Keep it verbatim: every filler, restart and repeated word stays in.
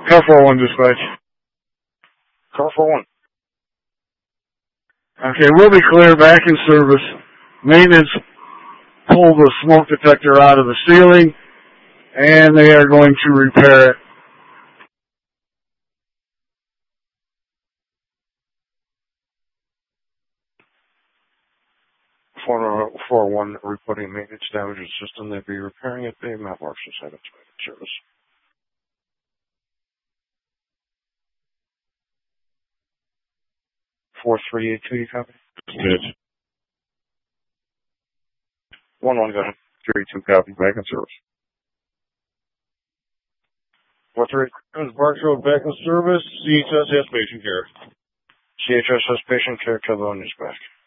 Car four one dispatch. Car four one. Okay, we'll be clear, back in service. Maintenance pulled the smoke detector out of the ceiling, and they are going to repair it. four one reporting maintenance damage to the system. They'll be repairing it. Dave Matt Marshall side of service. four three eight two, you copy? Good. one one, go ahead. three two, copy. Back in service. four three, Park Road, back in service. C H S has patient care. C H S has patient care. Tell the owner's back.